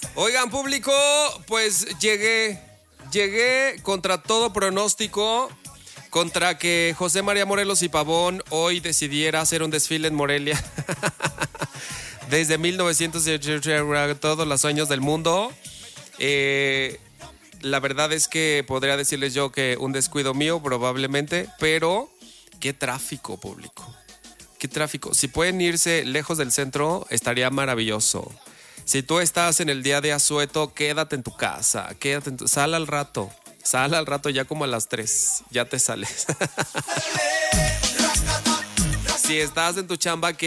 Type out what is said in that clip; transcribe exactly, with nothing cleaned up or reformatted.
Oigan, público, pues llegué, llegué contra todo pronóstico, contra que José María Morelos y Pavón hoy decidiera hacer un desfile en Morelia. Desde mil novecientos ochenta, todos los años del mundo. Eh, la verdad es que podría decirles yo que un descuido mío probablemente, pero qué tráfico, público. Qué tráfico. Si pueden irse lejos del centro, estaría maravilloso. Si tú estás en el día de asueto, quédate en tu casa, quédate en tu... Sal al rato, sal al rato ya como a las tres, ya te sales. Si estás en tu chamba,